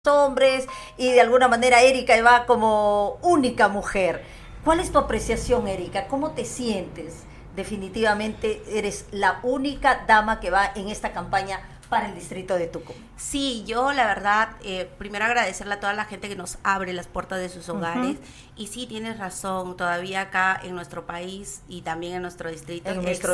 hombres y de alguna manera Erika va como única mujer. ¿Cuál es tu apreciación, Erika? ¿Cómo te sientes? Definitivamente eres la única dama que va en esta campaña para el distrito de Tucumán. Sí, yo la verdad, primero agradecerle a toda la gente que nos abre las puertas de sus hogares. Y sí, tienes razón, todavía acá en nuestro país y también en nuestro distrito.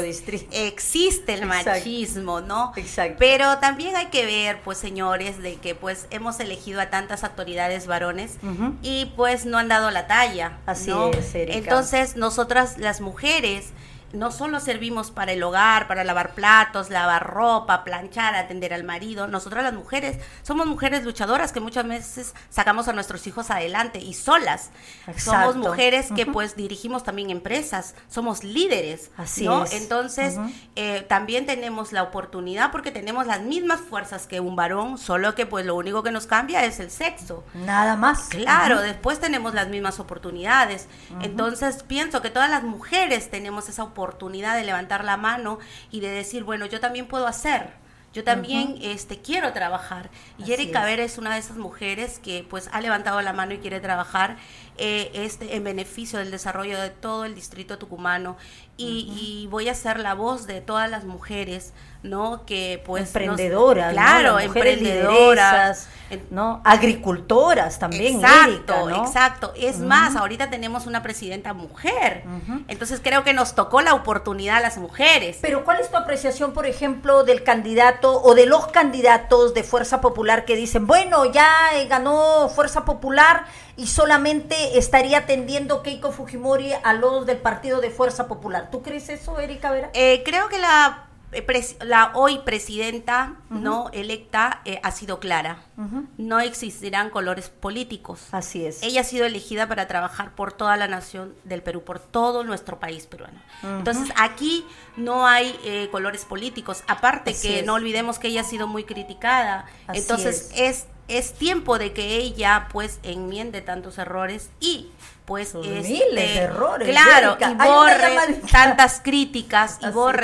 Existe el machismo, ¿no? Exacto. Pero también hay que ver, pues señores, de que pues hemos elegido a tantas autoridades varones y pues no han dado la talla. Así ¿no? es, Erika. Entonces, nosotras las mujeres no solo servimos para el hogar, para lavar platos, lavar ropa, planchar, atender al marido. Nosotras las mujeres somos mujeres luchadoras que muchas veces sacamos a nuestros hijos adelante y solas. Exacto. Somos mujeres que pues dirigimos también empresas, somos líderes. Así ¿no? es. Entonces también tenemos la oportunidad porque tenemos las mismas fuerzas que un varón, solo que pues lo único que nos cambia es el sexo. Nada más. Claro, después tenemos las mismas oportunidades. Entonces pienso que todas las mujeres tenemos esa oportunidad de levantar la mano y de decir, bueno, yo también puedo hacer, yo también quiero trabajar. Y Erika Vera es una de esas mujeres que pues ha levantado la mano y quiere trabajar en beneficio del desarrollo de todo el distrito tucumano y voy a ser la voz de todas las mujeres, ¿no? Que pues emprendedoras, claro, ¿no? emprendedoras, ¿no? Agricultoras también, exacto, Erika, ¿no? Exacto. Es más, ahorita tenemos una presidenta mujer, entonces creo que nos tocó la oportunidad a las mujeres. Pero ¿cuál es tu apreciación, por ejemplo, del candidato o de los candidatos de Fuerza Popular que dicen, bueno, ya ganó Fuerza Popular y solamente estaría atendiendo Keiko Fujimori a los del partido de Fuerza Popular? ¿Tú crees eso, Erika Vera? Creo que la hoy presidenta no electa ha sido clara. No existirán colores políticos. Así es. Ella ha sido elegida para trabajar por toda la nación del Perú, por todo nuestro país peruano. Entonces aquí no hay colores políticos. Aparte que no olvidemos que ella ha sido muy criticada. Así entonces es tiempo de que ella pues enmiende tantos errores y pues miles de errores, claro, Erika. Y borre tantas críticas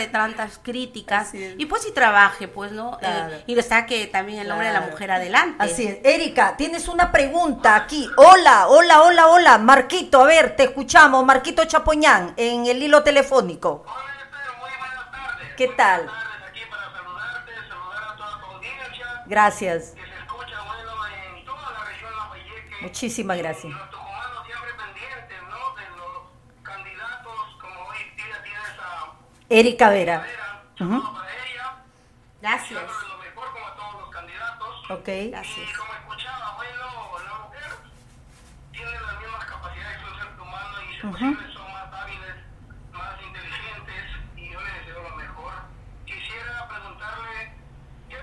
y pues y trabaje, pues, ¿no? Claro. Y destaque también el nombre de la mujer adelante. Así es. Erika, tienes una pregunta aquí. Hola, Marquito, a ver, te escuchamos, Marquito Chapoñán, en el hilo telefónico. Hola, Esther, muy buenas tardes. ¿Qué tal? Buenas tardes, aquí para saludarte, saludar a toda tu audiencia. Gracias. Que se escucha, bueno, en toda la región Lambayeque. Muchísimas gracias. Y los tucumanos siempre pendientes, ¿no? De los candidatos, como hoy día tienes a Erika Vera. Saludos para ella. Gracias. Deseándole lo mejor como a todos los candidatos. Ok. Gracias. Y como escuchaba, bueno, la mujer tiene las mismas capacidades que un ser humano y sus posibles son más hábiles, más inteligentes y yo le deseo lo mejor. Quisiera preguntarle qué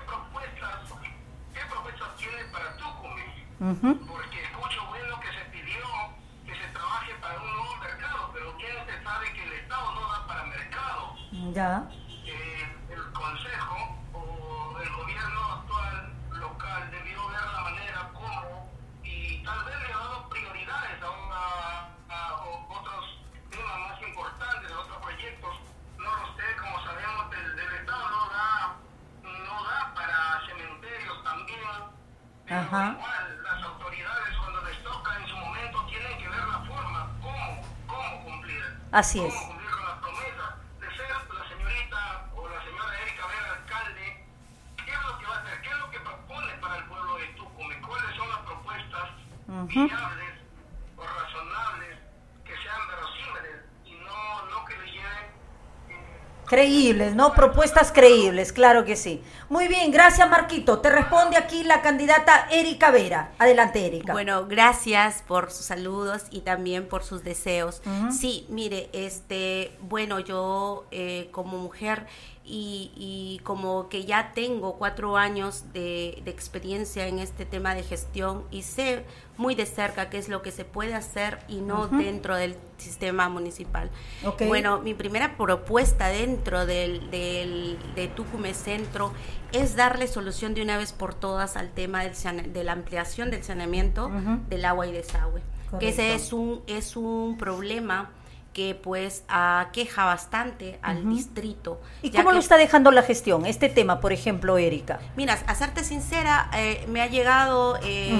propuestas tiene para Tucumán, porque escucho bueno que se pidió que se trabaje para un nuevo mercado, pero bien se sabe que el Estado no da para mercados. Ya. El Consejo o el gobierno actual local debió ver la manera como y tal vez le ha dado prioridades a otros temas más importantes, a otros proyectos. No lo sé, como sabemos, del Estado no da para cementerios también. Pero igual, las autoridades cuando les toca en su momento tienen que ver la forma, cómo cumplir. Así es. Cómo cumplir con las promesas de ser la señorita o la señora Erika Vera, alcalde. ¿Qué es lo que va a hacer? ¿Qué es lo que propone para el pueblo de Tucumán? ¿Cuáles son las propuestas viables o razonables que sean verosímiles y no que le lleven Creíbles, ¿no? Propuestas creíbles, claro que sí. Muy bien, gracias, Marquito. Te responde aquí la candidata Erika Vera. Adelante, Erika. Bueno, gracias por sus saludos y también por sus deseos. Sí, mire, bueno, yo como mujer y como que ya tengo 4 años de experiencia en este tema de gestión y sé muy de cerca qué es lo que se puede hacer y no dentro del sistema municipal. Okay. Bueno, mi primera propuesta dentro de Tucumán Centro es darle solución de una vez por todas al tema de la ampliación del saneamiento del agua y desagüe. Correcto. Que ese es un problema que pues aqueja bastante al distrito. ¿Y cómo lo está dejando la gestión, este tema, por ejemplo, Erika? Mira, a serte sincera, me ha llegado